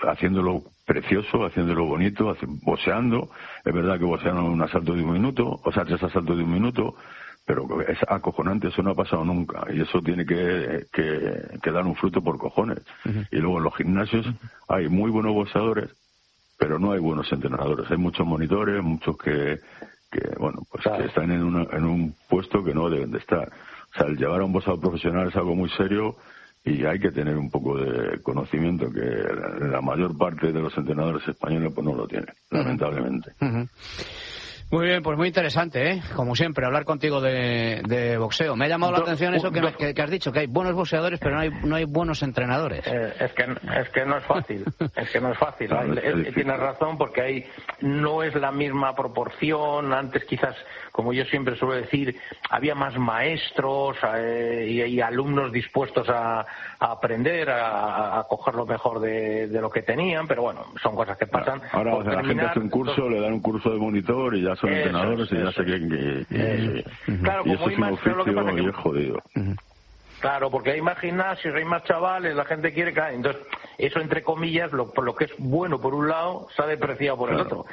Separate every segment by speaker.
Speaker 1: haciéndolo precioso, haciéndolo bonito, boxeando. Es verdad que boxean un asalto de 1 minuto, o sea, 3 asaltos de 1 minuto, pero es acojonante, eso no ha pasado nunca, y eso tiene que dar un fruto por cojones. Y luego en los gimnasios hay muy buenos boxeadores, pero no hay buenos entrenadores. Hay muchos monitores, muchos que están en un puesto que no deben de estar. O sea, el llevar a un boxeador profesional es algo muy serio y hay que tener un poco de conocimiento que la mayor parte de los entrenadores españoles pues no lo tienen, lamentablemente.
Speaker 2: Muy bien, pues muy interesante, ¿eh? Como siempre, hablar contigo de boxeo. Me ha llamado la atención eso que has dicho, que hay buenos boxeadores, pero no hay buenos entrenadores.
Speaker 3: Es que no es fácil. Tienes razón, porque no es la misma proporción. Antes quizás, como yo siempre suelo decir, había más maestros y alumnos dispuestos a aprender, a coger lo mejor de lo que tenían, pero bueno, son cosas que pasan.
Speaker 1: Ahora la gente hace un curso, le dan un curso de monitor y ya son entrenadores y ya se creen que
Speaker 3: claro,
Speaker 1: y
Speaker 3: como
Speaker 1: eso es un oficio y es jodido.
Speaker 3: Claro, porque hay más gimnasios, hay más chavales, la gente quiere caer. Entonces, eso entre comillas, por lo que es bueno por un lado, se ha depreciado por el otro.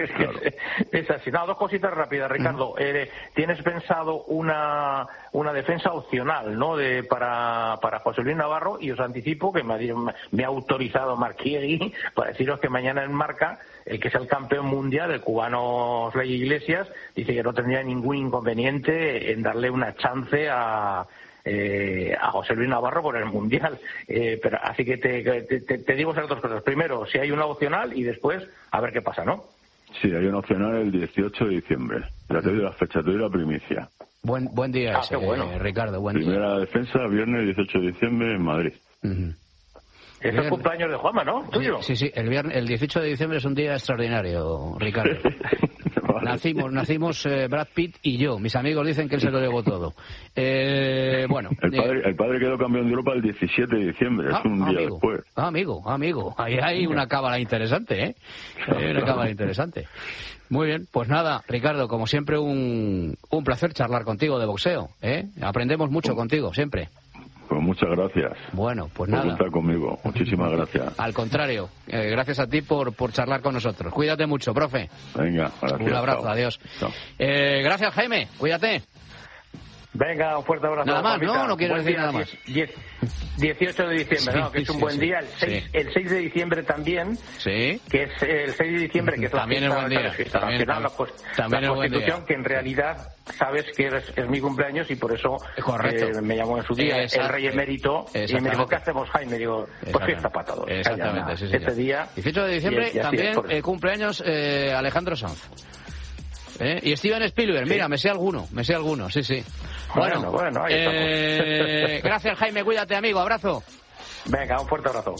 Speaker 3: Es así. No, 2 cositas rápidas, Ricardo. ¿Tienes pensado una defensa opcional, ¿no? Para José Luis Navarro, y os anticipo que me ha autorizado Marquiegui para deciros que mañana en Marca, el que es el campeón mundial, el cubano Slay Iglesias, dice que no tendría ningún inconveniente en darle una chance a José Luis Navarro por el Mundial. Pero así que te digo esas 2 cosas. Primero, si hay una opcional, y después a ver qué pasa, ¿no?
Speaker 1: Sí, hay una opcional el 18 de diciembre. Ya te doy la fecha, te doy la primicia.
Speaker 2: Buen día ese, bueno. Ricardo, buen
Speaker 1: Primera
Speaker 2: día.
Speaker 1: defensa, viernes 18 de diciembre en Madrid.
Speaker 3: Es el cumpleaños de Juanma, ¿no? ¿Tuyo?
Speaker 2: Sí, el 18 de diciembre es un día extraordinario, Ricardo. Nacimos Brad Pitt y yo. Mis amigos dicen que él se lo llevó todo. Bueno.
Speaker 1: El padre quedó campeón de Europa el 17 de diciembre, es un día después.
Speaker 2: Amigo. Ahí hay una cábala interesante, ¿eh? Hay una cábala interesante. Muy bien, pues nada, Ricardo, como siempre un placer charlar contigo de boxeo, ¿eh? Aprendemos mucho contigo, siempre.
Speaker 1: Pues muchas gracias.
Speaker 2: Bueno, pues
Speaker 1: por
Speaker 2: nada.
Speaker 1: Por estar conmigo. Muchísimas gracias.
Speaker 2: Al contrario, gracias a ti por charlar con nosotros. Cuídate mucho, profe.
Speaker 1: Venga, gracias.
Speaker 2: Un abrazo,
Speaker 1: chao.
Speaker 2: Adiós.
Speaker 1: Chao.
Speaker 2: Gracias, Jaime. Cuídate.
Speaker 3: Venga, un fuerte abrazo.
Speaker 2: Nada más, ¿no? No quiero decir nada más.
Speaker 3: 18 de diciembre,
Speaker 2: sí,
Speaker 3: ¿no? Que es un buen día. El 6 de diciembre también.
Speaker 2: Sí.
Speaker 3: Que es el 6 de diciembre, que es la
Speaker 2: también
Speaker 3: fiesta,
Speaker 2: es buen día.
Speaker 3: La Constitución, que en realidad sabes que es mi cumpleaños y por eso me llamó en su día el Rey Emérito y me dijo, ¿qué hacemos, Jaime? Digo, pues fiesta para todos.
Speaker 2: Exactamente, sí,
Speaker 3: ese día.
Speaker 2: 18 de diciembre también cumpleaños Alejandro Sanz. Y Steven Spielberg,
Speaker 3: sí.
Speaker 2: Mira, me sé alguno, sí.
Speaker 3: Bueno, ahí estamos.
Speaker 2: Gracias, Jaime, cuídate, amigo, abrazo.
Speaker 3: Venga, un fuerte abrazo.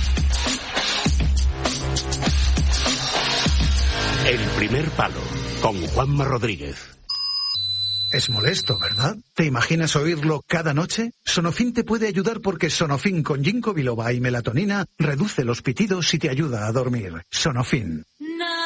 Speaker 4: El primer palo, con Juanma Rodríguez.
Speaker 5: Es molesto, ¿verdad? ¿Te imaginas oírlo cada noche? Sonofin te puede ayudar porque Sonofin con ginkgo biloba y melatonina reduce los pitidos y te ayuda a dormir. Sonofin.